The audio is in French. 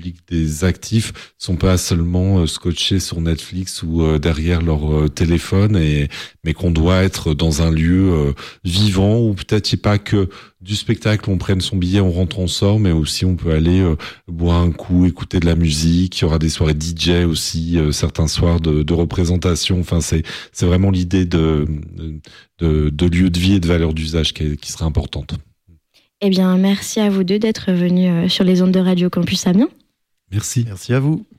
public, des actifs, sont pas seulement scotchés sur Netflix ou derrière leur téléphone, mais qu'on doit être dans un lieu vivant où peut-être il n'y a pas que du spectacle, on prenne son billet, on rentre, on sort, mais aussi on peut aller boire un coup, écouter de la musique. Il y aura des soirées DJ aussi, certains soirs de représentation. Enfin, c'est vraiment l'idée de lieu de vie et de valeur d'usage qui sera importante. Eh bien, merci à vous deux d'être venus sur les ondes de Radio Campus Amiens. Merci. Merci à vous.